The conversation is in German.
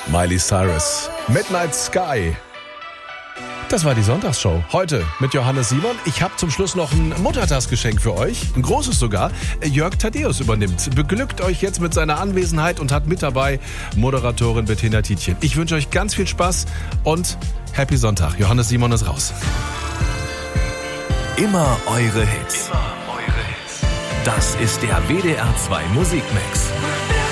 Miley Cyrus, Midnight Sky. Das war die Sonntagsshow. Heute mit Johannes Simon. Ich habe zum Schluss noch ein Muttertagsgeschenk für euch. Ein großes sogar. Jörg Thaddeus übernimmt. Beglückt euch jetzt mit seiner Anwesenheit und hat mit dabei Moderatorin Bettina Tietjen. Ich wünsche euch ganz viel Spaß und Happy Sonntag. Johannes Simon ist raus. Immer eure Hits. Das ist der WDR 2 Musikmix.